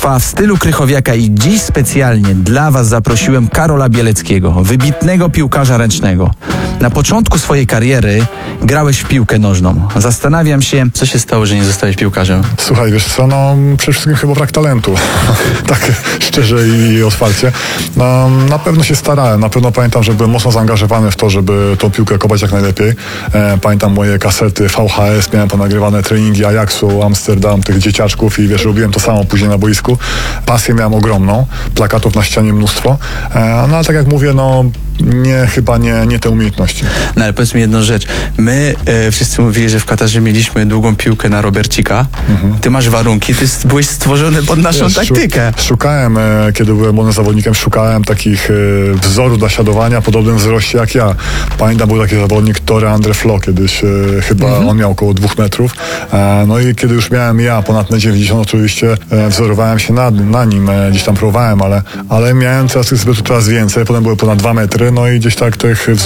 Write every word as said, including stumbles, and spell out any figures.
trwa w stylu Krychowiaka i dziś specjalnie dla Was zaprosiłem Karola Bieleckiego, wybitnego piłkarza ręcznego. Na początku swojej kariery grałeś w piłkę nożną. Zastanawiam się, co się stało, że nie zostałeś piłkarzem? Słuchaj, wiesz co, no przede wszystkim chyba brak talentu. Tak szczerze i otwarcie. No, na pewno się starałem, na pewno pamiętam, że byłem mocno zaangażowany w to, żeby tą piłkę kopać jak najlepiej. E, pamiętam moje kasety V H S, miałem ponagrywane treningi Ajaxu, Amsterdam, tych dzieciaczków i wiesz, robiłem to samo później na boisku. Pasję miałem ogromną, plakatów na ścianie mnóstwo. E, no ale tak jak mówię, no nie, chyba nie, nie te umiejętności. No ale powiedz mi jedną rzecz. My e, wszyscy mówili, że w Katarze mieliśmy długą piłkę na Robercika. Mhm. Ty masz warunki, ty byłeś stworzony pod naszą Wiesz, taktykę. Szukałem, e, kiedy byłem młodym zawodnikiem, szukałem takich e, wzorów dla siadowania podobnym wzroście jak ja. Pamiętam, był taki zawodnik Tore Andre Flo kiedyś, e, chyba mhm. on miał około dwóch metrów. E, no i kiedy już miałem ja ponad metr dziewięćdziesiąt, oczywiście e, wzorowałem się na, na nim, e, gdzieś tam próbowałem, ale, ale miałem coraz, coraz więcej, potem były ponad dwa metry, no i gdzieś tak tych